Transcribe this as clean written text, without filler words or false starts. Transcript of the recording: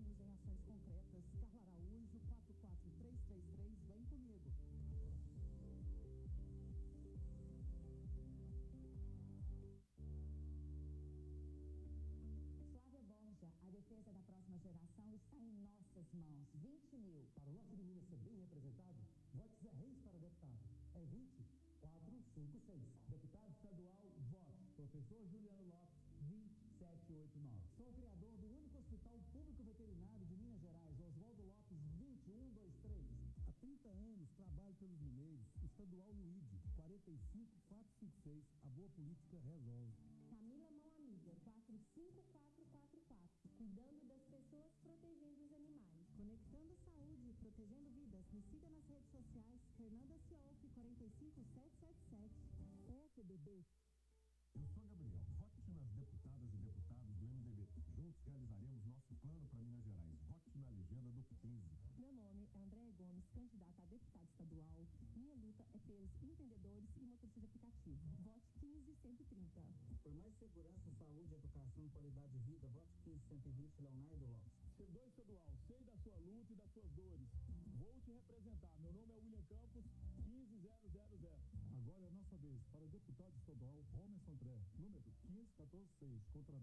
sonhos em ações concretas. Carla Araújo, 44333, vem comigo. Flávia Borja, a defesa da próxima geração está em nossas mãos. 20 mil. Para o norte de Minas ser bem representado, vote Zé Reis para deputado. É 20456. Deputado estadual, vote Professor Juliano Lopes, 20789. Sou o criador do único hospital público veterinário de Minas Gerais, Oswaldo Lopes, 20123. Há 30 anos trabalho pelos mineiros, estadual no ID, 45456. A boa política resolve. Camila Mão Amiga, 45444. Cuidando das pessoas, protegendo os animais. Conectando saúde, protegendo vidas. Me siga nas redes sociais. Fernanda Ciolf, 45777. PSDB. Eu sou Gabriel. Vote nas deputadas e deputados do MDB. Juntos realizaremos nosso plano para Minas Gerais. Vote na legenda do 15. Meu nome é Andréia Gomes, candidata a deputada estadual. Minha luta é pelos empreendedores e motoristas de aplicativo. Vote 15130. Por mais segurança, saúde, educação, qualidade de vida, vote 15120, Leonardo Lopes. Servidor estadual, sei da sua luta e das suas dores. Vou te representar. Meu nome é William Campos, 15000. Agora é a nossa vez. Para deputado estadual, Romerson André, número 15146, contra